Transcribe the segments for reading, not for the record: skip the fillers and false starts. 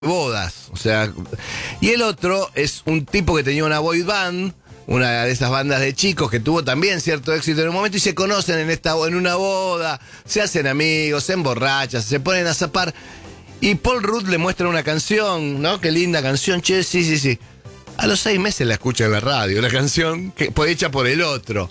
bodas, o sea, y el otro es un tipo que tenía una boy band, una de esas bandas de chicos que tuvo también cierto éxito en un momento y se conocen en una boda, se hacen amigos, se emborrachan, se ponen a zapar y Paul Rudd le muestra una canción, ¿no? Qué linda canción, che, sí. A los 6 meses la escucha en la radio, la canción hecha por el otro.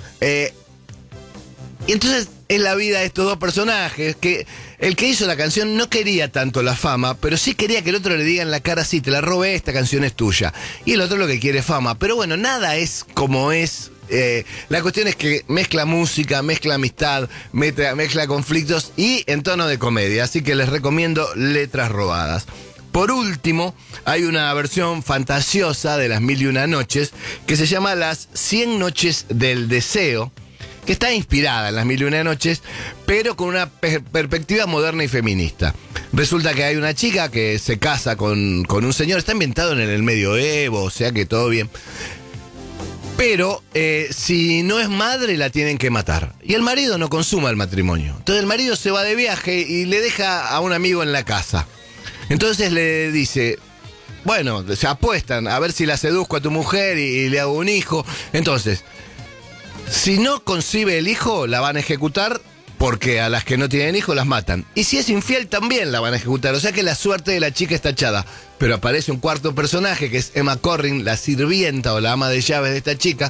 Y entonces es la vida de estos dos personajes, que el que hizo la canción no quería tanto la fama, pero sí quería que el otro le diga en la cara, sí, te la robé, esta canción es tuya. Y el otro lo que quiere es fama. Pero bueno, nada es como es. La cuestión es que mezcla música, mezcla amistad, mezcla conflictos y en tono de comedia. Así que les recomiendo Letras Robadas. Por último, hay una versión fantasiosa de Las Mil y Una Noches que se llama Las 100 Noches del Deseo, que está inspirada en Las Mil y Una Noches, pero con una perspectiva moderna y feminista. Resulta que hay una chica que se casa con un señor, está ambientado en el medioevo, o sea que todo bien. Pero si no es madre la tienen que matar. Y el marido no consuma el matrimonio. Entonces el marido se va de viaje y le deja a un amigo en la casa. Entonces le dice, bueno, se apuestan a ver si la seduzco a tu mujer y le hago un hijo. Entonces, si no concibe el hijo, la van a ejecutar porque a las que no tienen hijo las matan. Y si es infiel también la van a ejecutar. O sea que la suerte de la chica está echada. Pero aparece un cuarto personaje que es Emma Corrin, la sirvienta o la ama de llaves de esta chica,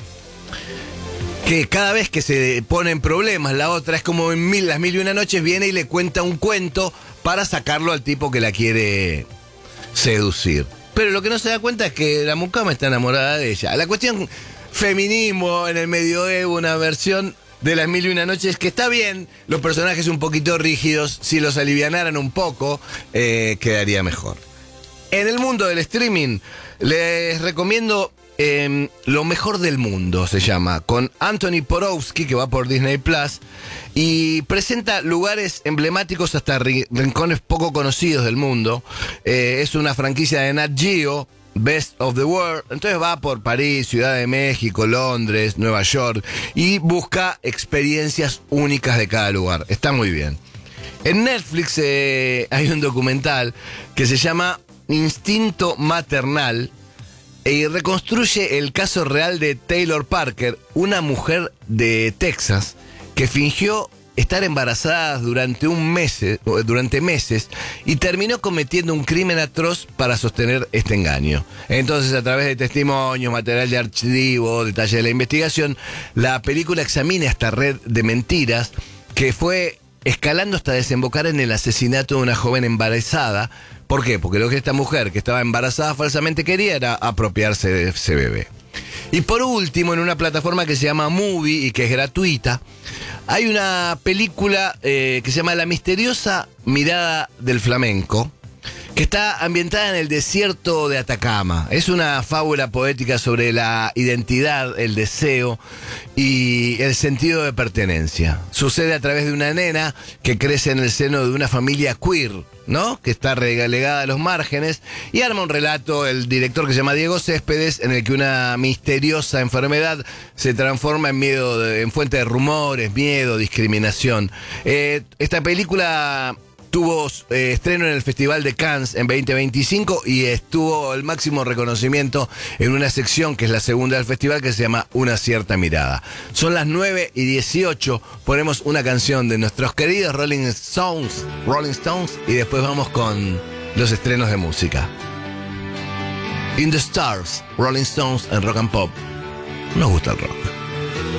que cada vez que se pone en problemas la otra, es como en Las Mil y Una Noches, viene y le cuenta un cuento para sacarlo al tipo que la quiere seducir. Pero lo que no se da cuenta es que la mucama está enamorada de ella. La cuestión, feminismo en el medioevo, una versión de Las Mil y Una Noches que está bien, los personajes un poquito rígidos, si los alivianaran un poco, quedaría mejor. En el mundo del streaming, les recomiendo Lo Mejor del Mundo, se llama, con Anthony Porowski, que va por Disney Plus, y presenta lugares emblemáticos hasta rincones poco conocidos del mundo. Es una franquicia de Nat Geo, Best of the World, entonces va por París, Ciudad de México, Londres, Nueva York, y busca experiencias únicas de cada lugar. Está muy bien. En Netflix hay un documental que se llama Instinto Maternal y reconstruye el caso real de Taylor Parker, una mujer de Texas que fingió estar embarazada durante meses y terminó cometiendo un crimen atroz para sostener este engaño. Entonces, a través de testimonios, material de archivo, detalles de la investigación, la película examina esta red de mentiras que fue escalando hasta desembocar en el asesinato de una joven embarazada. ¿Por qué? Porque lo que esta mujer que estaba embarazada falsamente quería era apropiarse de ese bebé. Y por último, en una plataforma que se llama Movie y que es gratuita, hay una película que se llama La Misteriosa Mirada del Flamenco, que está ambientada en el desierto de Atacama. Es una fábula poética sobre la identidad, el deseo y el sentido de pertenencia. Sucede a través de una nena que crece en el seno de una familia queer, ¿no? Que está relegada a los márgenes, y arma un relato el director que se llama Diego Céspedes, en el que una misteriosa enfermedad se transforma en fuente de rumores, miedo, discriminación. Esta película tuvo estreno en el Festival de Cannes en 2025 y estuvo el máximo reconocimiento en una sección que es la segunda del festival, que se llama Una Cierta Mirada. Son las 9:18, ponemos una canción de nuestros queridos Rolling Stones, y después vamos con los estrenos de música. In the Stars, Rolling Stones en Rock and Pop. Nos gusta el rock.